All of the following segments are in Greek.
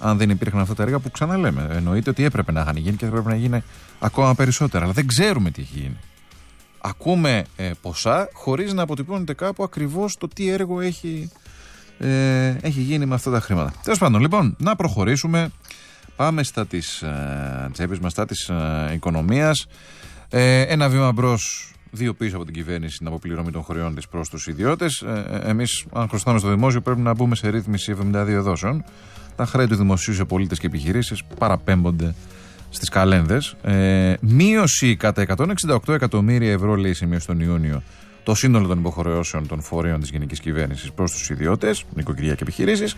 αν δεν υπήρχαν αυτά τα έργα που ξαναλέμε. Εννοείται ότι έπρεπε να είχαν γίνει και θα έπρεπε να γίνει ακόμα περισσότερα. Αλλά δεν ξέρουμε τι έχει γίνει. Ακούμε ποσά χωρίς να αποτυπώνεται κάπου ακριβώς το τι έργο έχει γίνει με αυτά τα χρήματα. Τέλος πάντων, λοιπόν, να προχωρήσουμε. Πάμε στα της τσέπης μας, στα της οικονομίας. Ένα βήμα μπρος, δύο πίσω από την κυβέρνηση στην αποπληρωμή των χρεών της προς τους ιδιώτες. Εμείς, αν χρωστάμε στο δημόσιο, πρέπει να μπούμε σε ρύθμιση 72 δόσεων. Τα χρέη του δημοσίου σε πολίτες και επιχειρήσεις παραπέμπονται στις καλένδες. Μείωση κατά 168 εκατομμύρια ευρώ, λέει, σημείωση τον Ιούνιο, το σύνολο των υποχρεώσεων των φορέων της γενικής κυβέρνησης προς τους ιδιώτες, νοικοκυριά και επιχειρήσεις.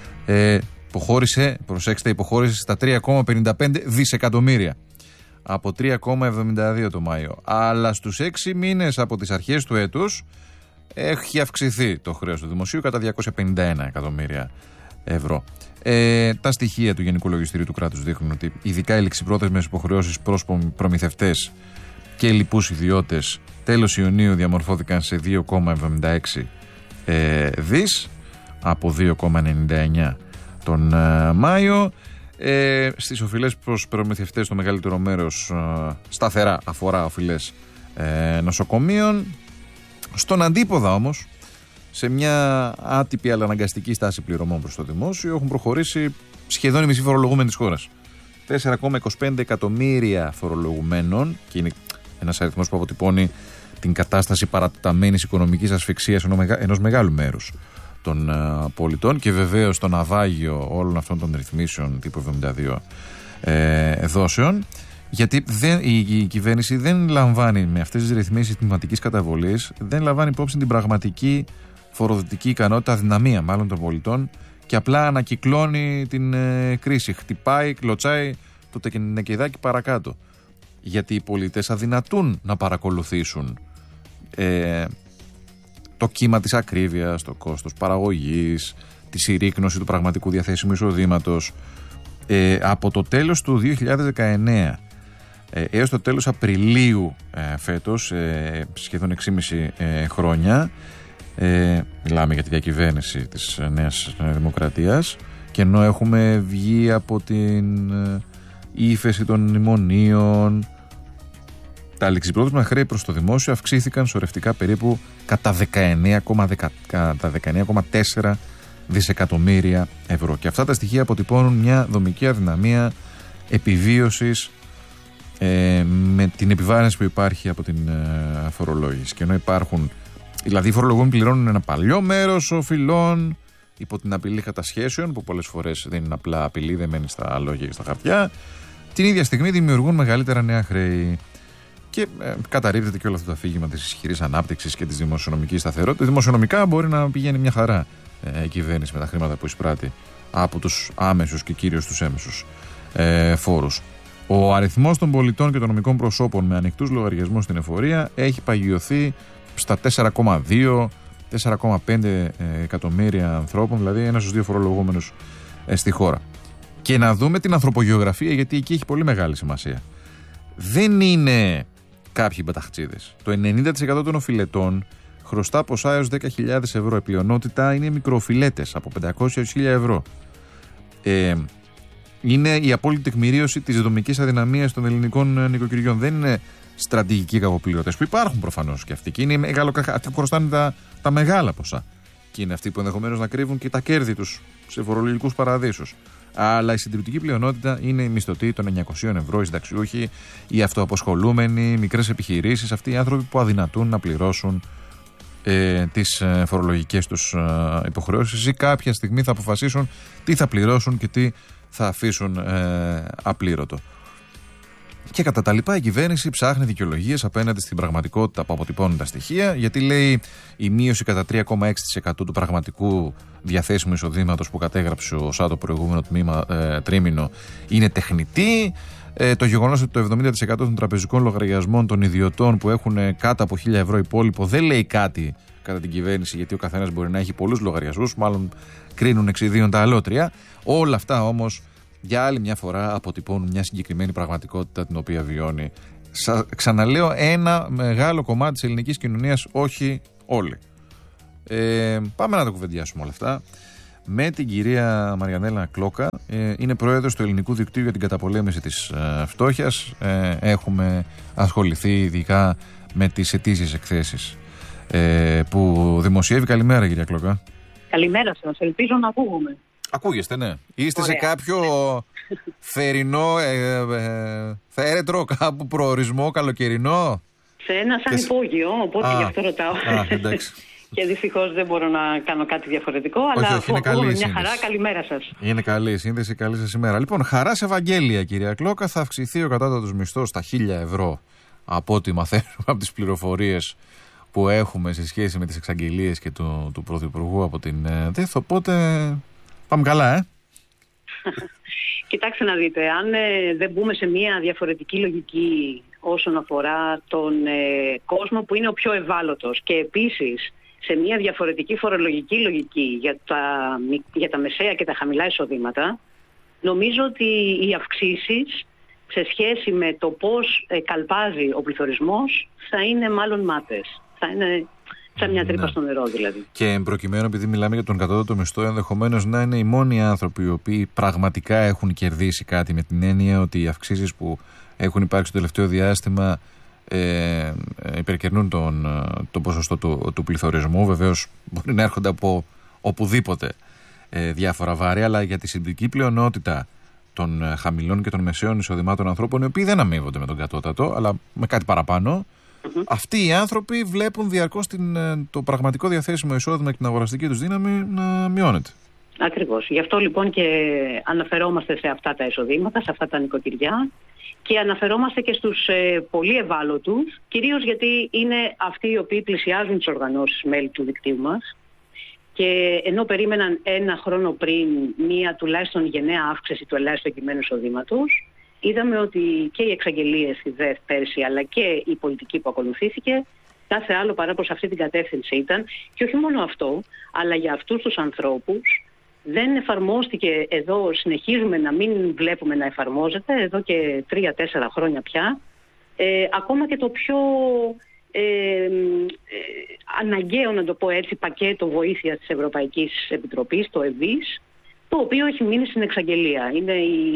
Υποχώρησε στα 3,55 δισεκατομμύρια από 3,72 το Μάιο. Αλλά στους 6 μήνες από τις αρχές του έτους έχει αυξηθεί το χρέος του δημοσίου κατά 251 εκατομμύρια ευρώ. Τα στοιχεία του Γενικού Λογιστηρίου του κράτους δείχνουν ότι ειδικά οι ληξιπρόθεσμες υποχρεώσεις προς προμηθευτές και λοιπούς ιδιώτες τέλος Ιουνίου διαμορφώθηκαν σε 2,76 δις από 2,99 τον Μάιο. Στις οφειλές προς προμηθευτές το μεγαλύτερο μέρος σταθερά αφορά οφειλές νοσοκομείων. Στον αντίποδα όμως, σε μια άτυπη αλλά αναγκαστική στάση πληρωμών προς το δημόσιο, έχουν προχωρήσει σχεδόν οι μισοί φορολογούμενοι της χώρας. 4,25 εκατομμύρια φορολογουμένων, και είναι ένας αριθμός που αποτυπώνει την κατάσταση παρατεταμένης οικονομικής ασφυξίας ενός μεγάλου μέρους των πολιτών, και βεβαίως το ναυάγιο όλων αυτών των ρυθμίσεων τύπου 72 δόσεων, γιατί η κυβέρνηση δεν λαμβάνει με αυτές τις ρυθμίσεις τιμηματικής καταβολής, δεν λαμβάνει υπόψη την πραγματική φοροδοτική ικανότητα, δυναμία μάλλον των πολιτών, και απλά ανακυκλώνει την κρίση. Χτυπάει, κλωτσάει το τεκνεκεδάκι παρακάτω. Γιατί οι πολίτες αδυνατούν να παρακολουθήσουν το κύμα της ακρίβειας, το κόστος παραγωγής, τη συρρίκνωση του πραγματικού διαθέσιμου εισοδήματος. Από το τέλος του 2019 έως το τέλος Απριλίου φέτος, σχεδόν 6,5 χρόνια, μιλάμε για τη διακυβέρνηση της Νέας Δημοκρατίας, και ενώ έχουμε βγει από την ύφεση των μνημονίων, τα ληξιπρόθεσμα χρέη προς το δημόσιο αυξήθηκαν σωρευτικά περίπου κατά 19,4 δισεκατομμύρια ευρώ. Και αυτά τα στοιχεία αποτυπώνουν μια δομική αδυναμία επιβίωσης με την επιβάρυνση που υπάρχει από την φορολόγηση. Και ενώ υπάρχουν, δηλαδή οι φορολογούμενοι πληρώνουν ένα παλιό μέρος οφειλών υπό την απειλή κατασχέσεων, που πολλές φορές δεν είναι απλά απειλή, δεν μένει στα λόγια και στα χαρτιά, την ίδια στιγμή δημιουργούν μεγαλύτερα νέα χρέη. Και καταρρίπτεται και όλο αυτό το αφήγημα της ισχυρής ανάπτυξης και της δημοσιονομικής σταθερότητας. Δημοσιονομικά μπορεί να πηγαίνει μια χαρά η κυβέρνηση με τα χρήματα που εισπράττει από τους άμεσους και κυρίως τους έμεσους φόρους. Ο αριθμός των πολιτών και των νομικών προσώπων με ανοιχτούς λογαριασμούς στην εφορία έχει παγιωθεί στα 4,2-4,5 εκατομμύρια ανθρώπων, δηλαδή ένας στους δύο φορολογούμενους στη χώρα. Και να δούμε την ανθρωπογεωγραφία, γιατί εκεί έχει πολύ μεγάλη σημασία. Δεν είναι κάποιοι μπαταχτσίδες. Το 90% των οφειλετών χρωστά ποσά έως 10.000 ευρώ. Η πλειονότητα είναι μικροοφιλέτες από 500 έως 1.000 ευρώ. Είναι η απόλυτη τεκμηρίωση της δομικής αδυναμίας των ελληνικών νοικοκυριών. Δεν είναι στρατηγικοί κακοπληρωτές, που υπάρχουν προφανώς και αυτοί. Και είναι αυτοί που χρωστάνε τα μεγάλα ποσά. Και είναι αυτοί που ενδεχομένως να κρύβουν και τα κέρδη τους σε φορολογικούς παραδείσους. Αλλά η συντηρητική πλειονότητα είναι οι μισθωτοί των 900 ευρώ, οι συνταξιούχοι, οι αυτοαποσχολούμενοι, οι μικρές επιχειρήσεις, αυτοί οι άνθρωποι που αδυνατούν να πληρώσουν τις φορολογικές τους υποχρεώσεις, ή κάποια στιγμή θα αποφασίσουν τι θα πληρώσουν και τι θα αφήσουν απλήρωτο. Και κατά τα λοιπά, η κυβέρνηση ψάχνει δικαιολογίες απέναντι στην πραγματικότητα που αποτυπώνουν τα στοιχεία, γιατί λέει η μείωση κατά 3,6% του πραγματικού διαθέσιμου εισοδήματος που κατέγραψε ο ΣΑ το προηγούμενο τρίμηνο είναι τεχνητή. Το γεγονός ότι το 70% των τραπεζικών λογαριασμών των ιδιωτών που έχουν κάτω από 1.000 ευρώ υπόλοιπο δεν λέει κάτι κατά την κυβέρνηση, γιατί ο καθένας μπορεί να έχει πολλούς λογαριασμούς, μάλλον κρίνουν εξιδίων τα αλότρια. Όλα αυτά όμως για άλλη μια φορά αποτυπώνουν μια συγκεκριμένη πραγματικότητα την οποία βιώνει, ξαναλέω, ένα μεγάλο κομμάτι της ελληνικής κοινωνίας, όχι όλοι. Πάμε να τα κουβεντιάσουμε όλα αυτά με την κυρία Μαριανέλα Κλόκα. Είναι πρόεδρος του Ελληνικού Δικτύου για την Καταπολέμηση της Φτώχειας. Έχουμε ασχοληθεί ειδικά με τις ετήσιες εκθέσεις που δημοσιεύει. Καλημέρα, κυρία Κλόκα. Καλημέρα σας. Ελπίζω να ακούγομαι. Ακούγεστε, ναι. Είστε Ωραία. Σε κάποιο θερινό, θέρετρο, κάπου προορισμό, καλοκαιρινό? Σε ένα σαν υπόγειο, οπότε γι' αυτό ρωτάω. Εντάξει. Και δυστυχώς δεν μπορώ να κάνω κάτι διαφορετικό, αλλά όχι, είναι καλή μια σύνδεση. χαρά. Καλημέρα σας. Είναι καλή η σύνδεση, καλή σας ημέρα. Λοιπόν, χαρά σε Ευαγγέλια, κυρία Κλόκα. Θα αυξηθεί ο κατώτατος μισθός στα 1.000 ευρώ, από ό,τι μαθαίνουμε από τις πληροφορίες που έχουμε σε σχέση με τις εξαγγελίες και του Πρωθυπουργού από την ΔΕΘ. Οπότε πάμε καλά, Κοιτάξτε να δείτε, αν δεν μπούμε σε μια διαφορετική λογική όσον αφορά τον κόσμο που είναι ο πιο ευάλωτος και επίσης σε μια διαφορετική φορολογική λογική για τα μεσαία και τα χαμηλά εισοδήματα, νομίζω ότι οι αυξήσεις σε σχέση με το πώς καλπάζει ο πληθωρισμός θα είναι μάλλον μάτες. Θα είναι σαν μια τρύπα στο νερό δηλαδή. Και προκειμένου, επειδή μιλάμε για τον κατώτατο μισθό, ενδεχομένως να είναι οι μόνοι άνθρωποι οι οποίοι πραγματικά έχουν κερδίσει κάτι, με την έννοια ότι οι αυξήσεις που έχουν υπάρξει το τελευταίο διάστημα υπερκερνούν το ποσοστό του πληθωρισμού. Βεβαίως μπορεί να έρχονται από οπουδήποτε διάφορα βάρη, αλλά για τη συντριπτική πλειονότητα των χαμηλών και των μεσαίων εισοδημάτων ανθρώπων, οι οποίοι δεν αμείβονται με τον κατώτατο, αλλά με κάτι παραπάνω, αυτοί οι άνθρωποι βλέπουν διαρκώς το πραγματικό διαθέσιμο εισόδημα και την αγοραστική τους δύναμη να μειώνεται. Ακριβώς. Γι' αυτό λοιπόν και αναφερόμαστε σε αυτά τα εισοδήματα, σε αυτά τα νοικοκυριά, και αναφερόμαστε και στους πολύ ευάλωτους, κυρίως γιατί είναι αυτοί οι οποίοι πλησιάζουν τις οργανώσεις μέλη του δικτύου μας, και ενώ περίμεναν ένα χρόνο πριν μία τουλάχιστον γενναία αύξηση του ελάχιστου κειμένου εισοδήματος, είδαμε ότι και οι εξαγγελίες στη ΔΕΘ πέρσι, αλλά και η πολιτική που ακολουθήθηκε, κάθε άλλο παρά προς αυτή την κατεύθυνση ήταν. Και όχι μόνο αυτό, αλλά για αυτούς τους ανθρώπους δεν εφαρμόστηκε, εδώ συνεχίζουμε να μην βλέπουμε να εφαρμόζεται, εδώ και 3-4 χρόνια πια, ακόμα και το πιο αναγκαίο, να το πω έτσι, πακέτο βοήθειας της Ευρωπαϊκής Επιτροπής, το ΕΒΙΣ, το οποίο έχει μείνει στην εξαγγελία. Είναι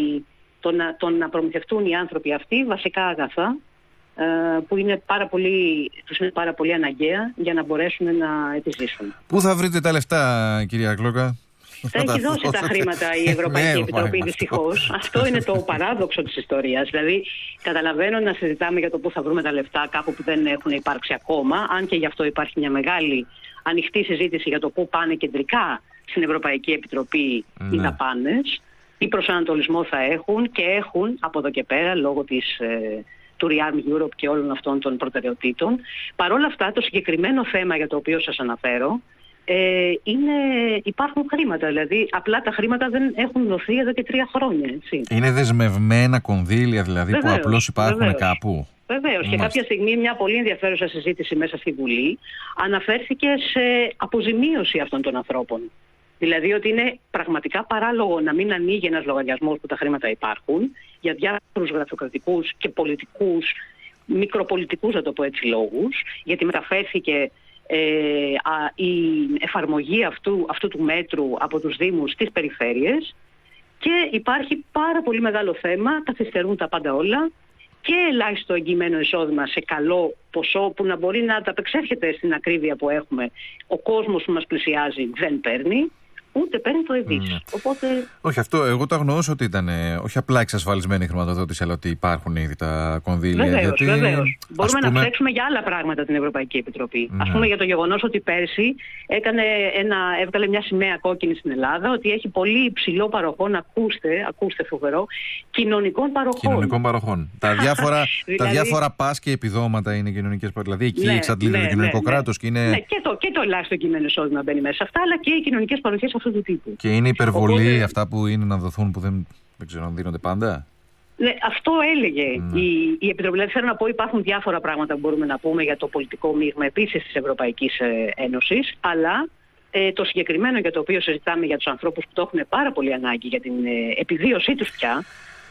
το να προμηθευτούν οι άνθρωποι αυτοί βασικά αγαθά που είναι τους είναι πάρα πολύ αναγκαία για να μπορέσουν να επιζήσουν. Πού θα βρείτε τα λεφτά, κυρία Κλόκα? Θα έχει δώσει τα χρήματα η Ευρωπαϊκή Επιτροπή, δυστυχώς. Αυτό είναι το παράδοξο της ιστορίας. Δηλαδή, καταλαβαίνω να συζητάμε για το πού θα βρούμε τα λεφτά κάπου που δεν έχουν υπάρξει ακόμα, αν και γι' αυτό υπάρχει μια μεγάλη ανοιχτή συζήτηση για το πού πάνε κεντρικά στην Ευρωπαϊκή Επιτροπή οι δαπάνες, τι προσανατολισμό θα έχουν, και έχουν από εδώ και πέρα λόγω του Rearm Europe και όλων αυτών των προτεραιοτήτων. Παρ' όλα αυτά, το συγκεκριμένο θέμα για το οποίο σας αναφέρω, υπάρχουν χρήματα. Δηλαδή, απλά τα χρήματα δεν έχουν δοθεί εδώ και 3 χρόνια. Έτσι. Είναι δεσμευμένα κονδύλια, δηλαδή, βεβαίως, που απλώς υπάρχουν κάπου? Βεβαίως. Και κάποια στιγμή μια πολύ ενδιαφέρουσα συζήτηση μέσα στη Βουλή αναφέρθηκε σε αποζημίωση αυτών των ανθρώπων. Δηλαδή ότι είναι πραγματικά παράλογο να μην ανοίγει ένας λογαριασμός που τα χρήματα υπάρχουν για διάφορους γραφειοκρατικούς και πολιτικούς, μικροπολιτικούς, να το πω έτσι, λόγους, γιατί μεταφέρθηκε η εφαρμογή αυτού του μέτρου από τους Δήμους στις περιφέρειες, και υπάρχει πάρα πολύ μεγάλο θέμα, καθυστερούν τα πάντα όλα, και ελάχιστο εγγυημένο εισόδημα σε καλό ποσό που να μπορεί να ανταπεξέρχεται στην ακρίβεια που έχουμε. Ο κόσμος που μας πλησιάζει δεν παίρνει, ούτε παίρνει το ΕΒΙΣ. Οπότε... Όχι, αυτό εγώ το αγνοούσα ότι ήταν όχι απλά εξασφαλισμένη η χρηματοδότηση, αλλά ότι υπάρχουν ήδη τα κονδύλια. Βεβαίως. Μπορούμε να ψέξουμε για άλλα πράγματα την Ευρωπαϊκή Επιτροπή. Ας πούμε για το γεγονός ότι πέρσι έβγαλε μια σημαία κόκκινη στην Ελλάδα, ότι έχει πολύ υψηλό παροχών, ακούστε φοβερό, κοινωνικών παροχών. Τα διάφορα πας και επιδόματα είναι κοινωνικές παροχές. Δηλαδή εκεί εξαντλείται το κοινωνικό κράτος. Και το ελάχιστο κειμένο εισόδημα μπαίνει μέσα σε αυτά, αλλά και οι κοινωνικές παροχές αυτού του τύπου. Και είναι υπερβολή αυτά που είναι να δοθούν, που δεν ξέρω αν δίνονται πάντα? Ναι, αυτό έλεγε η Επιτροπή. Δηλαδή, θέλω να πω, υπάρχουν διάφορα πράγματα που μπορούμε να πούμε για το πολιτικό μείγμα επίσης της Ευρωπαϊκής Ένωσης, αλλά το συγκεκριμένο για το οποίο συζητάμε, για τους ανθρώπους που το έχουν πάρα πολύ ανάγκη για την επιβίωσή τους πια,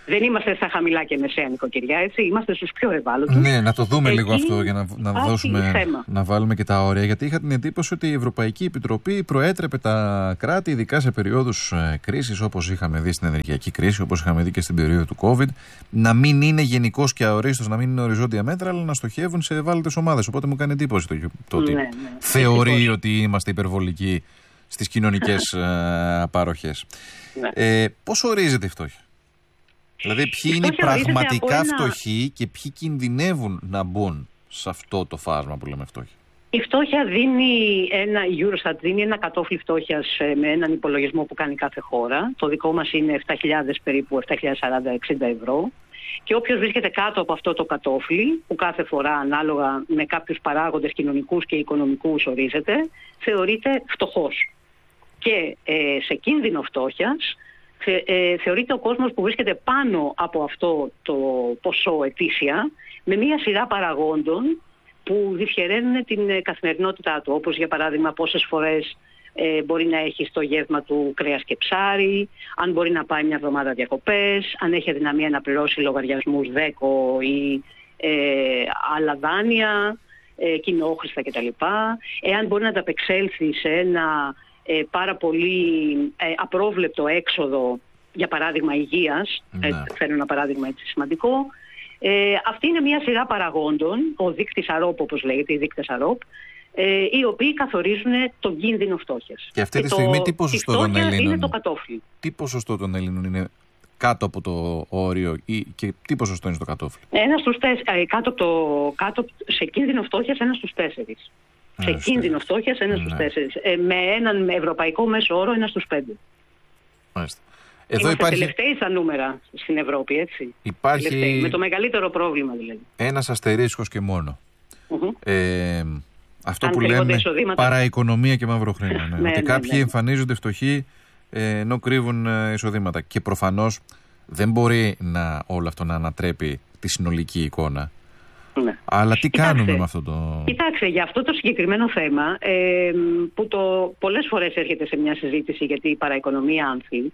Δεν είμαστε στα χαμηλά και μεσαία νοικοκυριά, έτσι. Είμαστε στους πιο ευάλωτους. Ναι, να το δούμε λίγο αυτό για να βάλουμε και τα όρια. Γιατί είχα την εντύπωση ότι η Ευρωπαϊκή Επιτροπή προέτρεπε τα κράτη, ειδικά σε περιόδους κρίσης, όπως είχαμε δει στην ενεργειακή κρίση, όπως είχαμε δει και στην περίοδο του COVID, να μην είναι γενικός και αορίστος, να μην είναι οριζόντια μέτρα, αλλά να στοχεύουν σε ευάλωτες ομάδες. Οπότε μου κάνει εντύπωση το ότι θεωρεί ότι είμαστε υπερβολικοί στις κοινωνικές παροχές. Ναι. Πώς ορίζεται η φτώχεια? Δηλαδή ποιοι είναι οι πραγματικά φτωχοί και ποιοι κινδυνεύουν να μπουν σε αυτό το φάσμα που λέμε φτώχεια? Η φτώχεια η Eurostat δίνει ένα κατόφλι φτώχειας με έναν υπολογισμό που κάνει κάθε χώρα. Το δικό μας είναι 7.000 περίπου, 7.040-60 ευρώ. Και όποιος βρίσκεται κάτω από αυτό το κατόφλι, που κάθε φορά ανάλογα με κάποιους παράγοντες κοινωνικούς και οικονομικούς ορίζεται, θεωρείται φτωχός. Και σε κίνδυνο φτώχειας θεωρείται ο κόσμος που βρίσκεται πάνω από αυτό το ποσό ετήσια, με μία σειρά παραγόντων που δυσχεραίνουν την καθημερινότητά του, όπως για παράδειγμα πόσες φορές μπορεί να έχει στο γεύμα του κρέας και ψάρι, αν μπορεί να πάει μια εβδομάδα διακοπές, αν έχει αδυναμία να πληρώσει λογαριασμούς ΔΕΚΟ ή άλλα δάνεια, κοινόχρηστα κτλ. Εάν μπορεί να ανταπεξέλθει σε ένα πάρα πολύ απρόβλεπτο έξοδο, για παράδειγμα υγείας, φέρνω ένα παράδειγμα έτσι σημαντικό. Αυτή είναι μια σειρά παραγόντων, ο δείκτης ΑΡΟΠ όπως λέγεται, οι δείκτες ΑΡΟΠ, οι οποίοι καθορίζουν τον κίνδυνο φτώχειας. Και αυτή τη στιγμή τι ποσοστό των Ελλήνων είναι το κατόφλι? Τι ποσοστό των Ελλήνων είναι κάτω από το όριο και τι ποσοστό είναι στο κατόφλι? Σε κίνδυνο φτώχειας 1 στους 4. Σε κίνδυνο φτώχειας 1 στους 4. Με έναν ευρωπαϊκό μέσο όρο 1 στους 5. Μάλιστα. Είμαστε τελευταίοι στα νούμερα στην Ευρώπη, έτσι. Υπάρχει με το μεγαλύτερο πρόβλημα δηλαδή. Ένας αστερίσκος και μόνο. Αυτό που λέμε παραοικονομία και μαύρο χρήμα. Ότι κάποιοι εμφανίζονται φτωχοί ενώ κρύβουν εισοδήματα. Και προφανώς δεν μπορεί όλο αυτό να ανατρέπει τη συνολική εικόνα. Ναι. Αλλά τι κάνουμε με αυτό το... Κοιτάξτε, για αυτό το συγκεκριμένο θέμα που πολλές φορές έρχεται σε μια συζήτηση γιατί η παραοικονομία άνθη,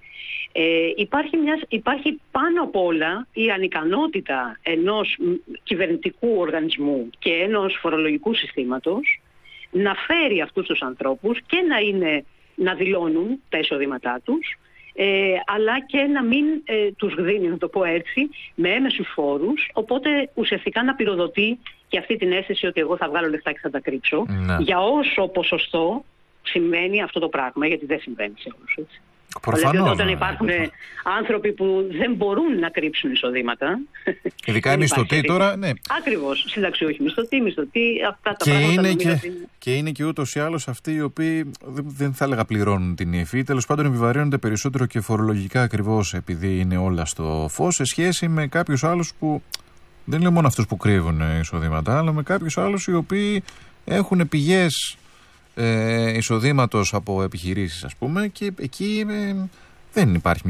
υπάρχει πάνω απ' όλα η ανικανότητα ενός κυβερνητικού οργανισμού και ενός φορολογικού συστήματος να φέρει αυτούς τους ανθρώπους και να δηλώνουν τα εισοδήματά τους, αλλά και να μην τους γδίνει, να το πω έτσι, με έμεσους φόρους, οπότε ουσιαστικά να πυροδοτεί και αυτή την αίσθηση ότι εγώ θα βγάλω λεφτά και θα τα κρύψω, για όσο ποσοστό συμβαίνει αυτό το πράγμα, γιατί δεν συμβαίνει σε όλους, έτσι. Προφανώς, δηλαδή όταν υπάρχουν άνθρωποι που δεν μπορούν να κρύψουν εισοδήματα. Ειδικά οι μισθωτοί τώρα, ναι. Ακριβώς, συνταξιούχοι μισθωτοί, αυτά τα και πράγματα. Και είναι και ούτως ή άλλως αυτοί οι οποίοι δεν θα έλεγα πληρώνουν την υφή, τέλος πάντων επιβαρύνονται περισσότερο και φορολογικά ακριβώς επειδή είναι όλα στο φως, σε σχέση με κάποιους άλλους που δεν λέω μόνο αυτούς που κρύβουν εισοδήματα, αλλά με κάποιους άλλους οι οποίοι έχουν πηγές εισοδήματος από επιχειρήσεις, ας πούμε, και εκεί δεν υπάρχει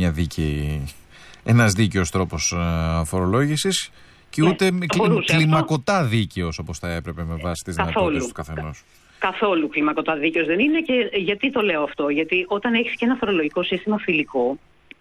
ένας δίκαιος τρόπος φορολόγησης και ούτε κλιμακωτά δίκαιος όπως θα έπρεπε με βάση τις δυνατότητες του καθενός. Καθόλου κλιμακωτά δίκαιος δεν είναι. Και γιατί το λέω αυτό? Γιατί όταν έχεις και ένα φορολογικό σύστημα φιλικό,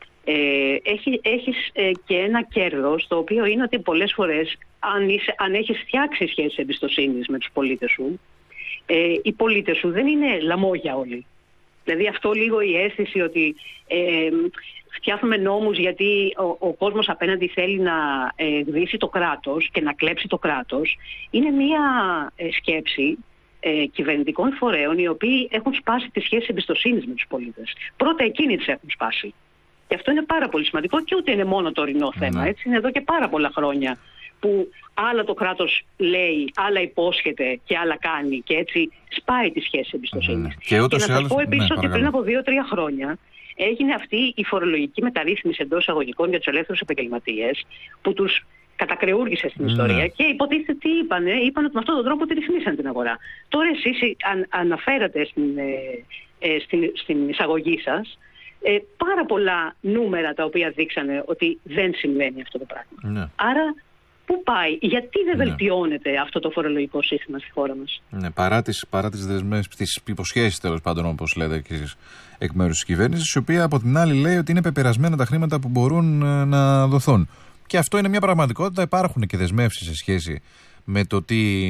έχεις και ένα κέρδος, το οποίο είναι ότι πολλές φορές αν έχεις φτιάξει σχέσεις εμπιστοσύνης με τους πολίτες σου, οι πολίτες σου δεν είναι λαμόγια όλοι. Δηλαδή αυτό λίγο η αίσθηση ότι φτιάχνουμε νόμους γιατί ο κόσμος απέναντι θέλει να εκδίσει το κράτος και να κλέψει το κράτος, είναι μια σκέψη κυβερνητικών φορέων οι οποίοι έχουν σπάσει τις σχέσεις εμπιστοσύνης με τους πολίτες. Πρώτα εκείνοι τις έχουν σπάσει. Και αυτό είναι πάρα πολύ σημαντικό και ούτε είναι μόνο τωρινό θέμα. Έτσι, είναι εδώ και πάρα πολλά χρόνια που άλλα το κράτος λέει, άλλα υπόσχεται και άλλα κάνει και έτσι σπάει τις σχέσεις εμπιστοσύνης. Και να σας πω επίσης ότι πριν από 2-3 χρόνια έγινε αυτή η φορολογική μεταρρύθμιση εντός εισαγωγικών για τους ελεύθερους επαγγελματίες που τους κατακρεούργησε στην ιστορία και υποτίθεται τι είπανε? Είπαν ότι με αυτόν τον τρόπο τη ρυθμίσαν την αγορά. Τώρα εσείς αναφέρατε στην εισαγωγή σας πάρα πολλά νούμερα τα οποία δείξανε ότι δεν συμβαίνει αυτό το πράγμα. Άρα Πού πάει, γιατί δεν βελτιώνεται αυτό το φορολογικό σύστημα στη χώρα μας? Ναι, παρά τις δεσμεύσεις, τις υποσχέσεις τέλος πάντων, όπως λέτε και εσείς, εκ μέρους της κυβέρνησης, η οποία από την άλλη λέει ότι είναι πεπερασμένα τα χρήματα που μπορούν να δοθούν. Και αυτό είναι μια πραγματικότητα. Υπάρχουν και δεσμεύσεις σε σχέση με το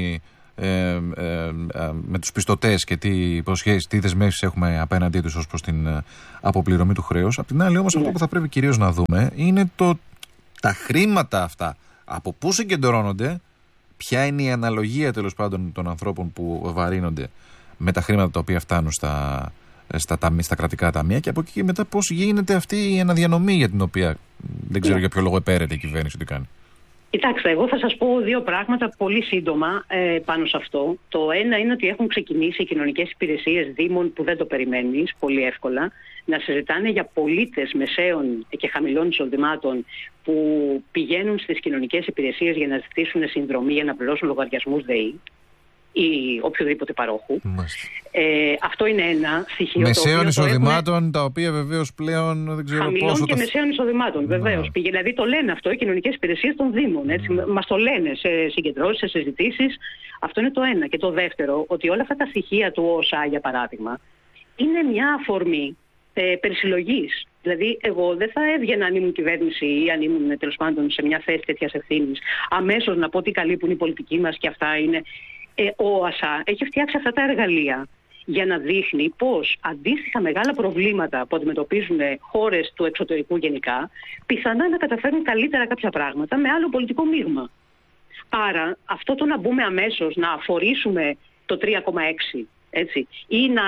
με τους πιστωτές και τι δεσμεύσεις έχουμε απέναντί τους ως προς την αποπληρωμή του χρέους. Απ' την άλλη όμως αυτό που θα πρέπει κυρίως να δούμε είναι τα χρήματα αυτά από πού συγκεντρώνονται, ποια είναι η αναλογία τέλος πάντων των ανθρώπων που βαρύνονται με τα χρήματα τα οποία φτάνουν στα κρατικά ταμεία, και από εκεί και μετά πώς γίνεται αυτή η αναδιανομή για την οποία δεν ξέρω για ποιο λόγο επέρεται η κυβέρνηση ότι κάνει. Κοιτάξτε, εγώ θα σας πω δύο πράγματα πολύ σύντομα πάνω σε αυτό. Το ένα είναι ότι έχουν ξεκινήσει οι κοινωνικές υπηρεσίες δήμων, που δεν το περιμένεις πολύ εύκολα, να συζητάνε για πολίτες μεσαίων και χαμηλών εισοδημάτων που πηγαίνουν στις κοινωνικές υπηρεσίες για να ζητήσουν συνδρομή για να πληρώσουν λογαριασμούς ΔΕΗ ή οποιοδήποτε παρόχου. Αυτό είναι ένα στοιχείο. Μεσαίων εισοδημάτων, τα οποία βεβαίως πλέον δεν ξέρω χαμηλών πόσο. Και μεσαίων εισοδημάτων, βεβαίως. Δηλαδή το λένε αυτό οι κοινωνικές υπηρεσίες των Δήμων. Μας το λένε σε συγκεντρώσεις, σε συζητήσεις. Αυτό είναι το ένα. Και το δεύτερο, ότι όλα αυτά τα στοιχεία του ΩΣΑ, για παράδειγμα, είναι μια αφορμή περισυλλογής. Δηλαδή, εγώ δεν θα έβγαινα αν ήμουν κυβέρνηση ή αν ήμουν τέλος πάντων σε μια θέση τέτοιας ευθύνης, αμέσως να πω τι καλή που είναι η πολιτική μας και αυτά είναι. Ο ΩΑΣΑ έχει φτιάξει αυτά τα εργαλεία για να δείχνει πως αντίστοιχα μεγάλα προβλήματα που αντιμετωπίζουν χώρες του εξωτερικού γενικά, πιθανά να καταφέρουν καλύτερα κάποια πράγματα με άλλο πολιτικό μείγμα. Άρα αυτό το να μπούμε αμέσως, να αφορήσουμε το 3,6 έτσι, ή να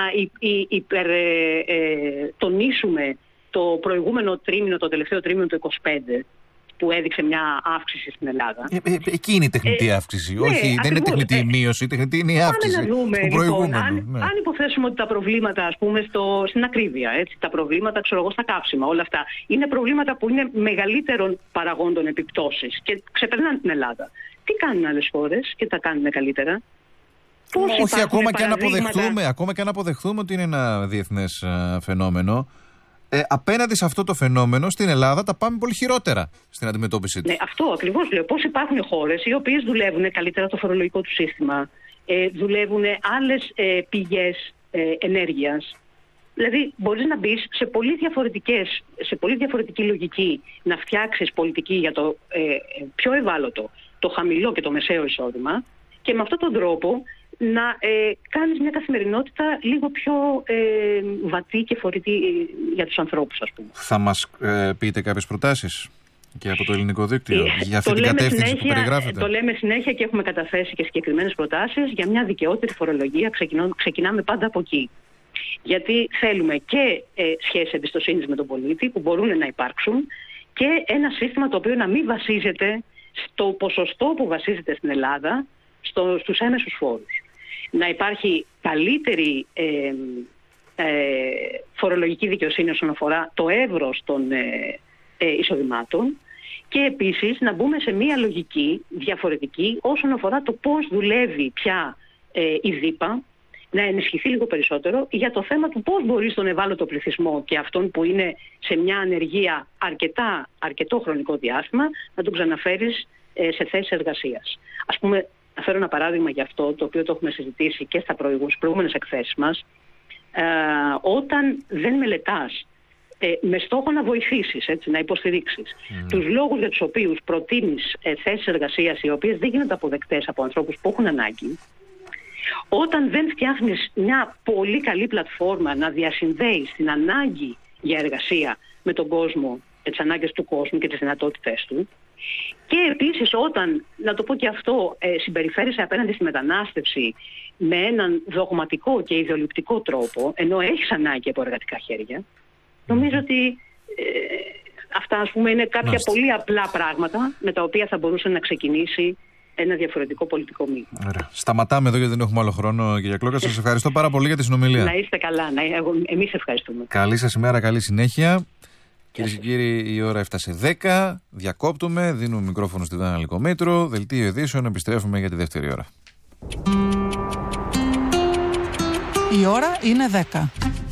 τονίσουμε το προηγούμενο τρίμηνο, το τελευταίο τρίμηνο του 25, που έδειξε μια αύξηση στην Ελλάδα. Εκεί είναι η τεχνητή αύξηση. Όχι, δεν ακριβώς, είναι τεχνητή η μείωση, τεχνητή είναι η αύξηση. Πάμε να δούμε, λοιπόν, αν υποθέσουμε ότι τα προβλήματα, ας πούμε, στην ακρίβεια, έτσι, τα προβλήματα, ξέρω εγώ, στα καύσιμα, όλα αυτά, είναι προβλήματα που είναι μεγαλύτερων παραγόντων επιπτώσεις και ξεπερνάνε την Ελλάδα. Τι κάνουν άλλες χώρες και τα κάνουν καλύτερα? Όχι, ακόμα και αν αποδεχθούμε ότι είναι ένα διεθνές φαινόμενο, απέναντι σε αυτό το φαινόμενο στην Ελλάδα τα πάμε πολύ χειρότερα στην αντιμετώπιση του. Ναι, αυτό ακριβώς λέω. Πώς υπάρχουν χώρες οι οποίες δουλεύουν καλύτερα το φορολογικό του σύστημα, δουλεύουν άλλες πηγές ενέργειας. Δηλαδή, μπορείς να μπεις σε πολύ διαφορετική λογική να φτιάξεις πολιτική για το πιο ευάλωτο, το χαμηλό και το μεσαίο εισόδημα, και με αυτόν τον τρόπο να κάνεις μια καθημερινότητα λίγο πιο βατή και φορητή για τους ανθρώπους, ας πούμε. Θα μας πείτε κάποιες προτάσεις και από το ελληνικό δίκτυο για αυτή την κατεύθυνση που περιγράφετε? Το λέμε συνέχεια και έχουμε καταθέσει και συγκεκριμένες προτάσεις για μια δικαιότερη φορολογία. Ξεκινάμε πάντα από εκεί. Γιατί θέλουμε και σχέσεις εμπιστοσύνης με τον πολίτη που μπορούν να υπάρξουν, και ένα σύστημα το οποίο να μην βασίζεται στο ποσοστό που βασίζεται στην Ελλάδα, στους έμεσους φόρους. Να υπάρχει καλύτερη φορολογική δικαιοσύνη όσον αφορά το εύρος των εισοδημάτων, και επίσης να μπούμε σε μία λογική διαφορετική όσον αφορά το πώς δουλεύει πια η ΔΥΠΑ, να ενισχυθεί λίγο περισσότερο για το θέμα του πώς μπορεί στον ευάλωτο πληθυσμό και αυτόν που είναι σε μια ανεργία αρκετό χρονικό διάστημα να τον ξαναφέρεις σε θέσεις εργασίας. Ας πούμε, να φέρω ένα παράδειγμα για αυτό, το οποίο το έχουμε συζητήσει και στις προηγούμενες εκθέσεις μας. Όταν δεν μελετάς με στόχο να βοηθήσεις, έτσι, να υποστηρίξεις τους λόγους για τους οποίους προτείνεις θέσεις εργασίας οι οποίες δεν γίνονται αποδεκτές από ανθρώπους που έχουν ανάγκη, όταν δεν φτιάχνεις μια πολύ καλή πλατφόρμα να διασυνδέεις την ανάγκη για εργασία με τον κόσμο, τις ανάγκες του κόσμου και τις δυνατότητές του, και επίσης όταν, να το πω και αυτό, συμπεριφέρεσαι απέναντι στη μετανάστευση με έναν δογματικό και ιδεολειπτικό τρόπο, ενώ έχεις ανάγκη από εργατικά χέρια, νομίζω ότι αυτά, ας πούμε, είναι κάποια πολύ απλά πράγματα με τα οποία θα μπορούσε να ξεκινήσει ένα διαφορετικό πολιτικό μείγμα. Ωραία. Σταματάμε εδώ γιατί δεν έχουμε άλλο χρόνο, κυρία Κλόκα. Σας ευχαριστώ πάρα πολύ για τη συνομιλία. Να είστε καλά. Εμείς ευχαριστούμε. Καλή σας ημέρα, καλή συνέχεια. Κυρίες και κύριοι, η ώρα έφτασε 10. Διακόπτουμε, δίνουμε μικρόφωνο στη Δάνα Λυκομήτρου. Δελτίο ειδήσεων, επιστρέφουμε για τη δεύτερη ώρα. Η ώρα είναι 10.